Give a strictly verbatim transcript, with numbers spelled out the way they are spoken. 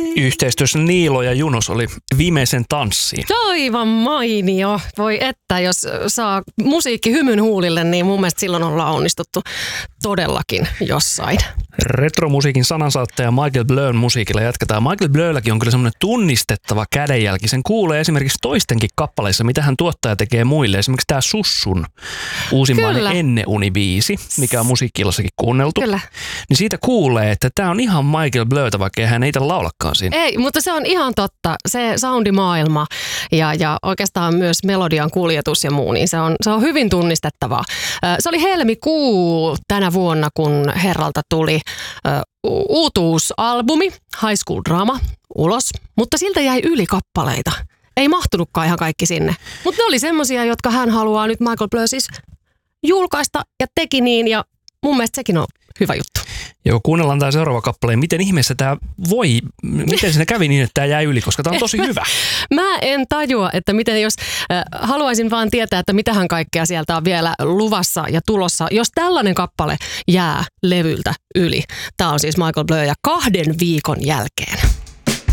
Yhteistyössä Niilo ja Junos oli Viimeisen tanssiin. Aivan mainio. Voi että, jos saa musiikki hymyn huulille, niin mun mielestä silloin ollaan onnistuttu todellakin jossain. Retromusiikin sanansaattaja Michael Blön musiikilla jatketaan. Michael Blölläkin on kyllä semmoinen tunnistettava kädenjälki. Sen kuulee esimerkiksi toistenkin kappaleissa, mitä hän tuottaja tekee muille. Esimerkiksi tämä Sussun uusimmainen Enneuni-biisi, mikä on musiikki-illassakin kuunneltu. Kyllä. Niin siitä kuulee, että tämä on ihan Michael Blötä, vaikka hän ei itse laulakaan siinä. Ei, mutta se on ihan totta. Se soundimaailma ja, ja oikeastaan myös melodian kuljetus ja muu, niin se on, se on hyvin tunnistettavaa. Se oli helmikuu tänä vuonna, kun herralta tuli uh, uutuusalbumi High School Drama ulos, mutta siltä jäi yli kappaleita. Ei mahtunutkaan ihan kaikki sinne. Mutta ne oli semmosia, jotka hän haluaa nyt Michael Blö siis julkaista ja teki niin, ja mun mielestä sekin on hyvä juttu. Joo, kuunnellaan tämä seuraava kappale. Miten ihmeessä tämä voi, miten siinä kävi niin, että tämä jäi yli, koska tämä on tosi hyvä. Mä en tajua, että miten jos, äh, haluaisin vaan tietää, että mitähän kaikkea sieltä on vielä luvassa ja tulossa, jos tällainen kappale jää levyltä yli. Tämä on siis Michael Blö ja kahden viikon jälkeen.